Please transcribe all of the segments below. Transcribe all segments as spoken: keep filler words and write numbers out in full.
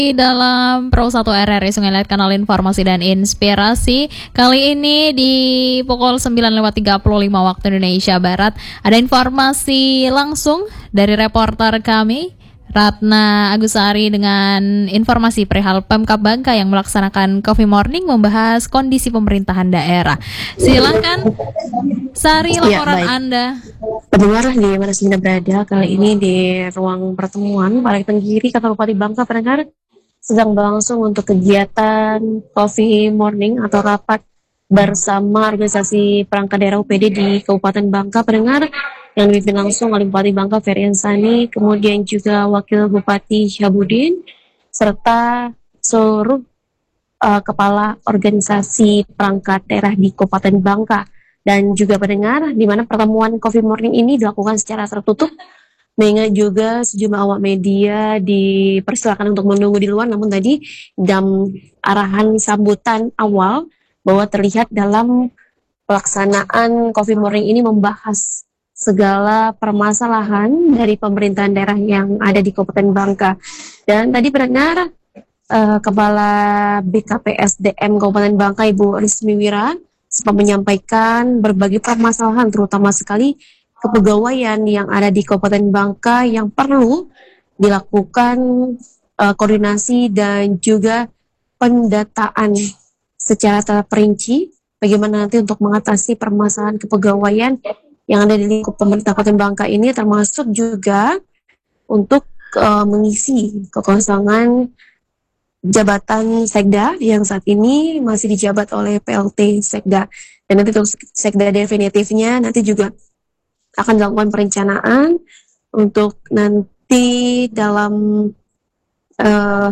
Di dalam Pro satu R R I Sungai Liat, kanal informasi dan inspirasi. Kali ini di pukul sembilan lewat tiga puluh lima waktu Indonesia Barat ada informasi langsung dari reporter kami Ratna Agusari dengan informasi perihal Pemkab Bangka yang melaksanakan Coffee Morning membahas kondisi pemerintahan daerah. Silakan Sari, laporan ya, Anda. Pendengar di mana Anda berada, kali ini di ruang pertemuan Balai Tenggiri Kabupaten Bangka, pendengar sedang berlangsung untuk kegiatan Coffee Morning atau rapat bersama organisasi perangkat daerah U P D di Kabupaten Bangka, pendengar, yang dipimpin langsung oleh Bupati Bangka Ferry Insani, kemudian juga Wakil Bupati Syabudin, serta seluruh uh, kepala organisasi perangkat daerah di Kabupaten Bangka. Dan juga pendengar, di mana pertemuan Coffee Morning ini dilakukan secara tertutup, mengingat juga sejumlah awak media dipersilakan untuk menunggu di luar, namun tadi dalam arahan sambutan awal bahwa terlihat dalam pelaksanaan Coffee Morning ini membahas segala permasalahan dari pemerintahan daerah yang ada di Kabupaten Bangka. Dan tadi pendengar, uh, Kepala B K P S D M Kabupaten Bangka Ibu Rismi Wira sempat menyampaikan berbagai permasalahan, terutama sekali kepegawaian yang ada di Kabupaten Bangka yang perlu dilakukan uh, koordinasi dan juga pendataan secara terperinci bagaimana nanti untuk mengatasi permasalahan kepegawaian yang ada di lingkup pemerintah Kabupaten Bangka ini, termasuk juga untuk uh, mengisi kekosongan jabatan Sekda yang saat ini masih dijabat oleh P L T Sekda. Dan nanti untuk Sekda definitifnya nanti juga akan dilakukan perencanaan untuk nanti dalam uh,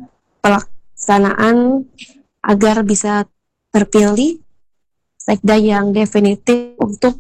pelaksanaan agar bisa terpilih Sekda yang definitif untuk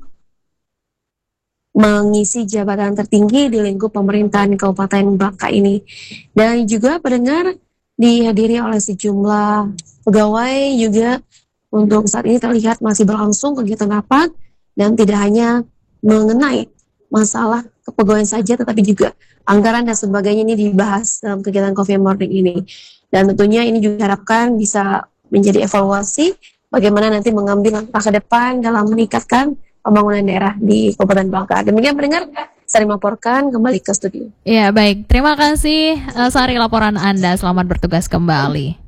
mengisi jabatan tertinggi di lingkup pemerintahan Kabupaten Bangka ini. Dan juga pendengar dihadiri oleh sejumlah pegawai juga untuk saat ini terlihat masih berlangsung kegiatan rapat dan tidak hanya mengenai masalah kepegawaian saja tetapi juga anggaran dan sebagainya ini dibahas dalam kegiatan Coffee Morning ini. Dan tentunya ini juga diharapkan bisa menjadi evaluasi bagaimana nanti mengambil langkah ke depan dalam meningkatkan pembangunan daerah di Kabupaten Bangka. Demikian pendengar, saya melaporkan kembali ke studio. Ya, baik. Terima kasih uh, Sari, laporan Anda. Selamat bertugas kembali.